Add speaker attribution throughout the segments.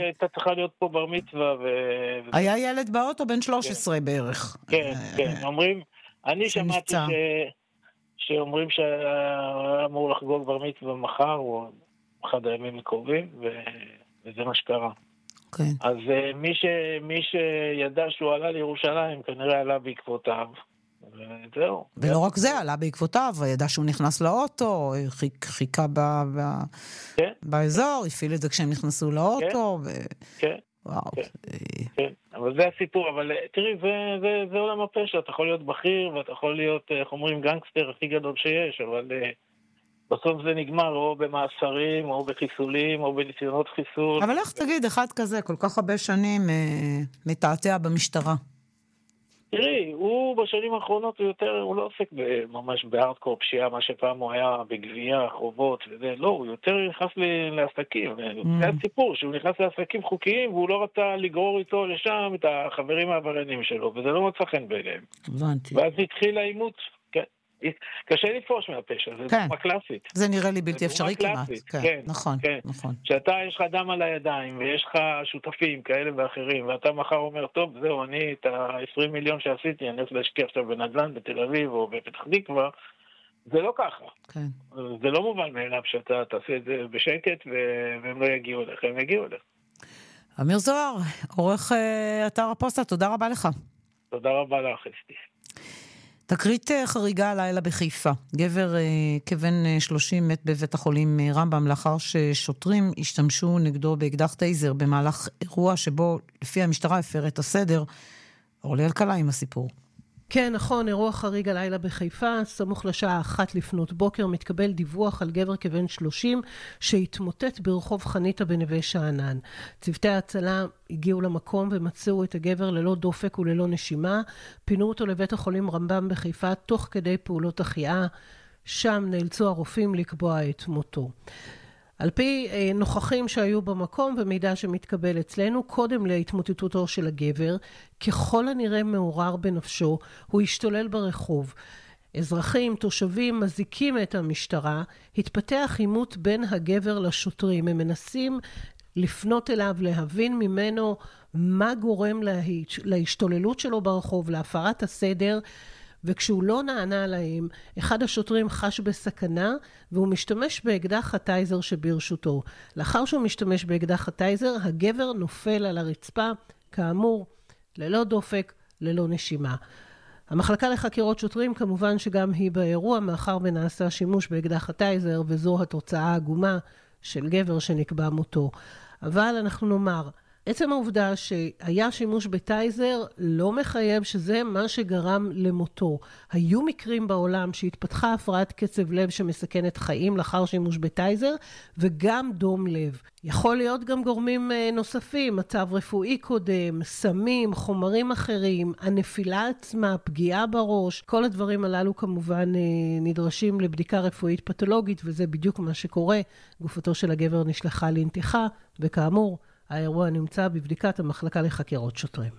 Speaker 1: הייתה צריכה להיות פה בר מצווה.
Speaker 2: היה ילד באוטו בן 13 בערך.
Speaker 1: כן, כן, אומרים, אני שמעתי שאומרים שאמור לחגוג בר מצווה מחר, או אחד הימים הקרובים, וזה מה שקרה.
Speaker 2: כן.
Speaker 1: אז מי שידע שהוא עלה לירושלים, כנראה עלה בעקבותיו. וזהו.
Speaker 2: ולא רק זה, עלה בעקבותיו, ידע שהוא נכנס לאוטו, חיכה באזור, הפעיל את זה כשהם נכנסו לאוטו.
Speaker 1: כן.
Speaker 2: וואו.
Speaker 1: כן, אבל זה הסיפור, אבל תראי, זה עולם הפשע, אתה יכול להיות בכיר, ואתה יכול להיות, איך אומרים, גנגסטר הכי גדול שיש, אבל בסוף זה נגמר או במאסרים, או בחיסולים, או בניסיונות חיסול.
Speaker 2: אבל איך תגיד, אחד כזה, כל כך הרבה שנים מתעתע במשטרה?
Speaker 1: תראי, הוא בשנים האחרונות הוא לא עוסק ממש בארדקור פשיעה, מה שפעם הוא היה בגבייה, חובות וזה, לא, הוא יותר נכנס לעסקים. זה הסיפור, שהוא נכנס לעסקים חוקיים, והוא לא רצה לגרור איתו לשם את החברים העבריינים שלו, וזה לא מצא חן ביניהם.
Speaker 2: הבנתי.
Speaker 1: ואז התחיל האימות, כן. קשה לפרוש מהפשע, זה דוגמה קלאסית.
Speaker 2: זה נראה לי בלתי אפשרי כמעט.
Speaker 1: כן,
Speaker 2: נכון,
Speaker 1: כן.
Speaker 2: נכון.
Speaker 1: שאתה, יש לך דם על הידיים, ויש לך שותפים כאלה ואחרים, ואתה מחר אומר, טוב, זהו, אני את ה-20 מיליון שעשיתי, אני הולך להשקיע עכשיו בנדל"ן, בתל אביב או בפתח תקווה, זה לא ככה.
Speaker 2: כן.
Speaker 1: זה לא מובן מאליו שאתה תעשה את זה בשקט, והם לא יגיעו אליך, הם יגיעו אליך.
Speaker 2: אמיר זוהר, עורך אתר הפוסטה, תודה רבה לך.
Speaker 1: תודה רבה לך, אסתי.
Speaker 2: תקרית חריגה הלילה בחיפה. גבר כבן 30 מת בבית החולים רמב"ם לאחר ששוטרים השתמשו נגדו באקדח טייזר במהלך אירוע שבו לפי המשטרה הפר את הסדר. אורלי אלקלה עם הסיפור.
Speaker 3: כן, נכון, אירוע חריג הלילה בחיפה, סמוך לשעה 1 לפנות בוקר, מתקבל דיווח על גבר כבן 30 שהתמוטט ברחוב חניתה בנווה שאנן. צוותי ההצלה הגיעו למקום ומצאו את הגבר ללא דופק וללא נשימה, פינו אותו לבית החולים רמב"ם בחיפה תוך כדי פעולות החייאה, שם נאלצו הרופאים לקבוע את מותו. על פי נוכחים שהיו במקום ומידע שמתקבל אצלנו, קודם להתמוטטותו של הגבר, ככל הנראה מעורר בנפשו, הוא השתולל ברחוב. אזרחים, תושבים, מזיקים את המשטרה, התפתח עימות בין הגבר לשוטרים. הם מנסים לפנות אליו, להבין ממנו מה גורם להשתוללות שלו ברחוב, להפרת הסדר, וכשהוא לא נענה להם, אחד השוטרים חש בסכנה, והוא משתמש באקדח הטייזר שברשותו. לאחר שהוא משתמש באקדח הטייזר, הגבר נופל על הרצפה, כאמור, ללא דופק, ללא נשימה. המחלקה לחקירות שוטרים כמובן שגם היא באירוע, מאחר ונעשה שימוש באקדח הטייזר, וזו התוצאה העגומה של גבר שנקבע מותו. אבל אנחנו נאמר, עצם העובדה שהיה שימוש בטייזר לא מחייב שזה מה שגרם למותו. היו מקרים בעולם שהתפתחה הפרעת קצב לב שמסכנת חיים לאחר שימוש בטייזר, וגם דום לב. יכול להיות גם גורמים נוספים, מצב רפואי קודם, סמים, חומרים אחרים, הנפילה עצמה, פגיעה בראש, כל הדברים הללו כמובן נדרשים לבדיקה רפואית פתולוגית, וזה בדיוק מה שקורה. גופתו של הגבר נשלחה לנתיחה, וכאמור, האירוע נמצא בבדיקת המחלקה לחקירות שוטרים.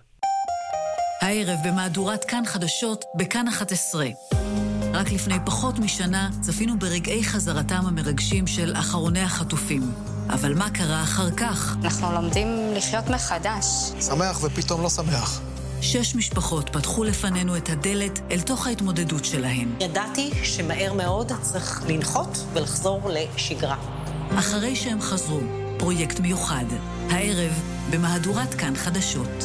Speaker 4: הערב במהדורת כאן חדשות בכאן 11. רק לפני פחות משנה צפינו ברגעי חזרתם המרגשים של אחרוני החטופים. אבל מה קרה אחר כך?
Speaker 5: אנחנו לומדים לחיות מחדש.
Speaker 6: שמח ופתאום לא שמח.
Speaker 4: 6 משפחות פתחו לפנינו את הדלת אל תוך ההתמודדות שלהן.
Speaker 7: ידעתי שמהר מאוד צריך לנחות ולחזור לשגרה.
Speaker 4: אחרי שהם חזרו, פרויקט מיוחד. הערב במהדורת כאן חדשות.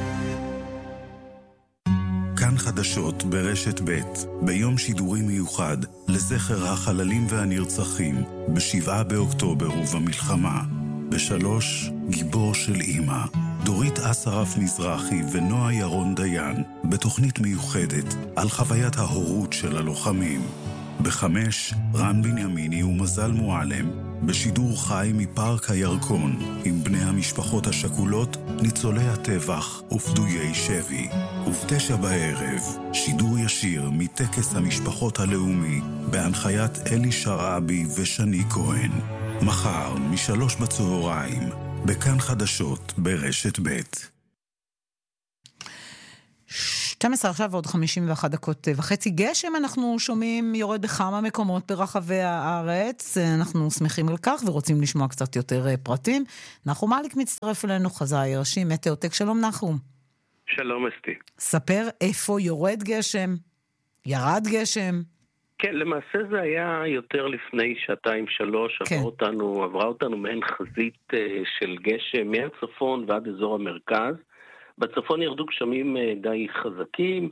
Speaker 8: כאן חדשות ברשת ב' ביום שידורי מיוחד לזכר החללים והנרצחים ב7 באוקטובר ובמלחמה. ב3 גיבור של אמא. דורית אסרף מזרחי ונועה ירון דיין בתוכנית מיוחדת על חוויית ההורות של הלוחמים. ב5 רן בנימיני ומזל מועלם בשידור חי מפארק הירקון עם בני המשפחות השכולות, ניצולי הטבח ופדויי שבי. וב9 בערב שידור ישיר מטקס המשפחות הלאומי בהנחיית אלי שרעבי ושני כהן. מחר מ3 בצהריים בכאן חדשות ברשת ב'.
Speaker 2: 12 עכשיו ועוד 51 דקות וחצי. גשם אנחנו שומעים יורד בכמה מקומות ברחבי הארץ. אנחנו שמחים על כך ורוצים לשמוע קצת יותר פרטים. נחום מליק מצטרף אלינו, חזאי ראשי מטאוטק. שלום נחום.
Speaker 9: שלום אסתי.
Speaker 2: ספר איפה יורד גשם, ירד גשם.
Speaker 9: כן, למעשה זה היה יותר לפני 2-3,
Speaker 2: כן.
Speaker 9: עברה אותנו מעין חזית של גשם מהצפון ועד אזור המרכז. בצפון ירדו גשמים די חזקים,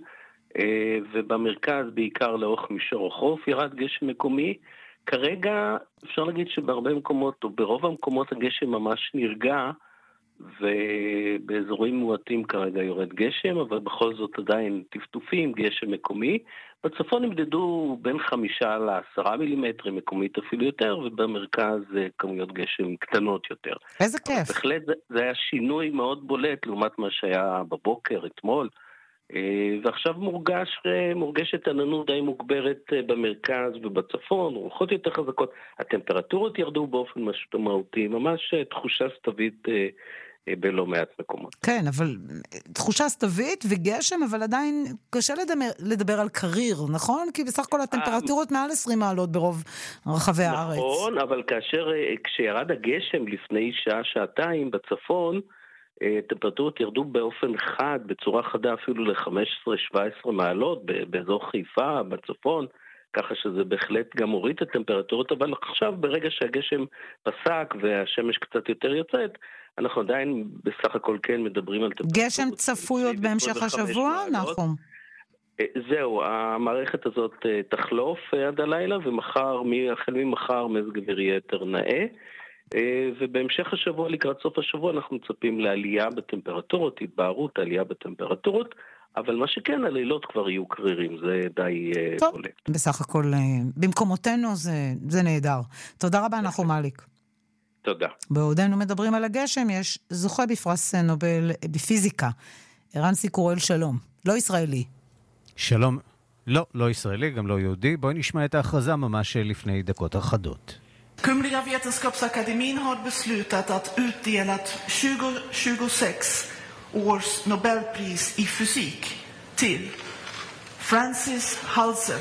Speaker 9: ובמרכז בעיקר לאורך מישור החוף ירד גשם מקומי. כרגע אפשר להגיד שבהרבה מקומות, או ברוב המקומות הגשם ממש נרגע, ובאזורים מועטים כרגע יורד גשם, אבל בכל זאת עדיין טפטופים, גשם מקומי. בצפון נמדדו בין 5 ל10 מילימטרים, מקומית אפילו יותר, ובמרכז כמויות גשם קטנות יותר.
Speaker 2: איזה כיף.
Speaker 9: בהחלט זה היה שינוי מאוד בולט לעומת מה שהיה בבוקר, אתמול, ועכשיו מורגשת עננות די מוגברת במרכז ובצפון, רוחות יותר חזקות, הטמפרטורות ירדו באופן משמעותי, ממש תחושה סתווית בלא מעט מקומות.
Speaker 2: כן, אבל תחושה סתווית וגשם, אבל עדיין קשה לדבר על קריר, נכון? כי בסך הכל הטמפרטורות מעל 20 מעלות ברוב רחבי הארץ.
Speaker 9: נכון, אבל כשירד הגשם לפני שעה-שעתיים בצפון, טמפרטורות ירדו באופן חד, בצורה חדה אפילו ל-15-17 מעלות באזור חיפה, בצפון, ככה שזה בהחלט גם הוריד את הטמפרטורות, אבל עכשיו ברגע שהגשם פסק והשמש קצת יותר יוצאת, אנחנו עדיין בסך הכל כן מדברים על טמפרטורות.
Speaker 2: גשם צפוי עוד בהמשך השבוע, נחום?
Speaker 9: זהו, המערכת הזאת תחלוף עד הלילה, החל ממחר מזג אוויר יהיה יותר נאה, ובהמשך השבוע, לקראת סוף השבוע, אנחנו מצפים לעלייה בטמפרטורות, התבהרות, עלייה בטמפרטורות, אבל מה שכן, הלילות כבר יהיו קרירים, זה די
Speaker 2: טוב,
Speaker 9: בולט.
Speaker 2: בסך הכל, במקומותינו זה נהדר. תודה רבה, נחום מליק.
Speaker 9: תודה.
Speaker 2: בעודנו מדברים על הגשם, יש זוכה בפרס נובל בפיזיקה, ערן סיקורל, שלום. לא ישראלי.
Speaker 10: שלום. לא ישראלי, גם לא יהודי. בואי נשמע את ההכרזה ממש לפני דקות אחדות.
Speaker 11: Kungliga Vetenskapsakademin har beslutat att utdela 2026 års Nobelpris i fysik till Francis Halsen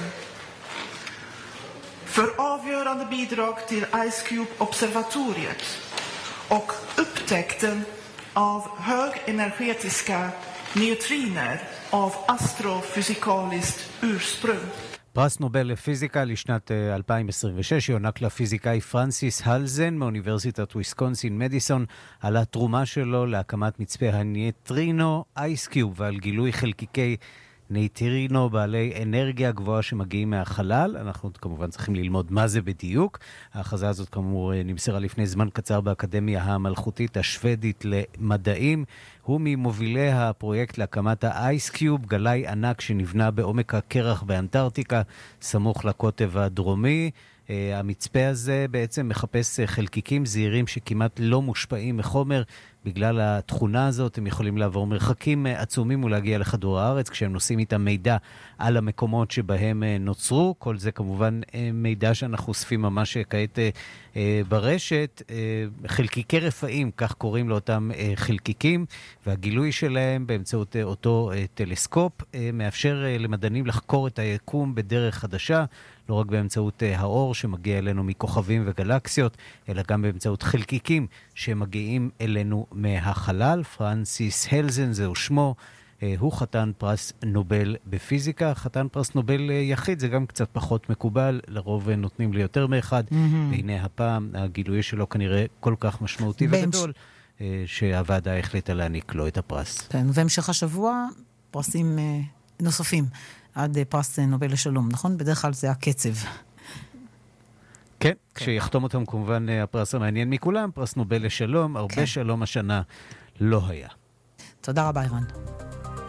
Speaker 11: för avgörande bidrag till Ice Cube-observatoriet och upptäckten av högenergetiska neutriner av astrofysikaliskt ursprung.
Speaker 10: פרס נובל לפיזיקה לשנת 2026 יוענק לפיזיקאי פרנסיס הלזן מאוניברסיטת וויסקונסין מדיסון על התרומה שלו להקמת מצפה הנייטרינו אייס קיוב ועל גילוי חלקיקי נייטרינו בעלי אנרגיה גבוהה שמגיעים מהחלל. אנחנו כמובן צריכים ללמוד מה זה בדיוק. ההכרזה הזאת כאמור נמסרה לפני זמן קצר באקדמיה המלכותית השוודית למדעים. הוא ממובילי הפרויקט להקמת האייס קיוב, גלאי ענק שנבנה בעומק הקרח באנטארקטיקה, סמוך לקוטב הדרומי. המצפה הזה בעצם מחפש חלקיקים זעירים שכמעט לא מושפעים מחומר. בגלל התכונה הזאת הם יכולים לעבור מרחקים עצומים ולהגיע לכדור הארץ כשהם נושאים איתם מידע על המקומות שבהם נוצרו. כל זה כמובן מידע שאנחנו אוספים ממש כעת ברשת. חלקיקי רפאים, כך קוראים לאותם חלקיקים, והגילוי שלהם באמצעות אותו טלסקופ מאפשר למדענים לחקור את היקום בדרך חדשה, לא רק באמצעות האור שמגיע אלינו מכוכבים וגלקסיות, אלא גם באמצעות חלקיקים שמגיעים אלינו מהחלל. פרנסיס הלזן זהו שמו, הוא חתן פרס נובל בפיזיקה, חתן פרס נובל יחיד, זה גם קצת פחות מקובל, לרוב נותנים לי יותר מאחד, והנה הפעם הגילוי שלו כנראה כל כך משמעותי וגדול, שהוועדה החליטה להעניק לו את הפרס.
Speaker 2: כן, והמשך השבוע פרסים נוספים, עד פרס נובל לשלום, נכון? בדרך כלל זה הקצב.
Speaker 10: כן, כשיחתום אותם כמובן הפרס המעניין מכולם, פרס נובל לשלום, הרבה שלום השנה לא היה.
Speaker 2: תודה רבה, אירן.